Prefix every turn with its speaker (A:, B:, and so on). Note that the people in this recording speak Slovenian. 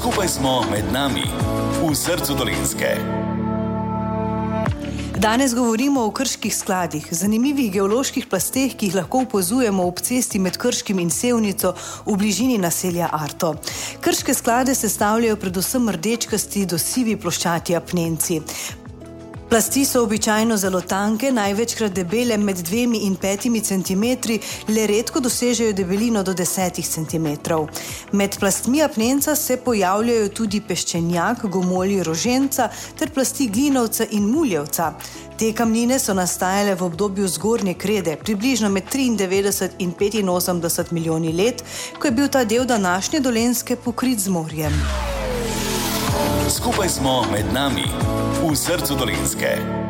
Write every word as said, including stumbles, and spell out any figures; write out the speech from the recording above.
A: Skupaj smo med nami, v srcu Dolenjske.
B: Danes govorimo o krških skladih, zanimivih geoloških plasteh, ki jih lahko opazujemo ob cesti med Krškim in Sevnico v bližini naselja Arto. Krške sklade sestavljajo predvsem rdečkasti do sivi ploščati apnenci. Plasti so običajno zelo tanke, največkrat debele med dvemi in petimi centimetri, le redko dosežejo debelino do desetih centimetrov. Med plastmi apnenca se pojavljajo tudi peščenjak, gomolji roženca ter plasti glinovca in muljevca. Te kamnine so nastajale v obdobju zgornje krede, približno med triindevetdeset in petinosemdeset milijoni let, ko je bil ta del današnje Dolenjske pokrit z morjem.
A: Skupaj smo med nami, v srcu Dolenjske.